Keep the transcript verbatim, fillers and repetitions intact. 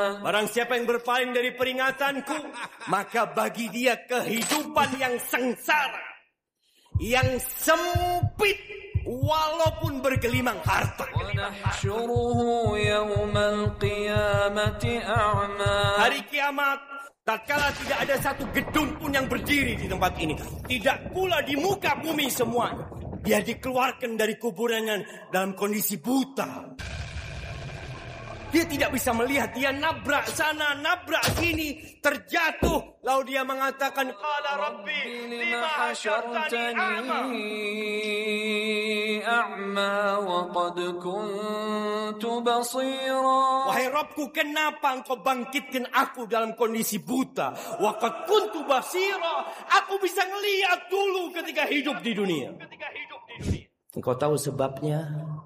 Barang siapa yang berpaling dari peringatanku, maka bagi dia kehidupan yang sengsara, yang sempit, walaupun bergelimang harta. Hari kiamat, tatkala tidak ada satu gedung pun yang berdiri di tempat ini, tidak pula di muka bumi semuanya, dia dikeluarkan dari kuburannya dalam kondisi buta. Dia tidak bisa melihat, dia nabrak sana, nabrak sini, terjatuh. Lalu dia mengatakan, Qala Rabbi, lima hasyartani a'ma wa qad kuntu basira. Wahai Rabbku, kenapa engkau bangkitkan aku dalam kondisi buta? Wa qad kuntu basira. Aku bisa ngelihat dulu ketika hidup di dunia. Engkau tahu sebabnya?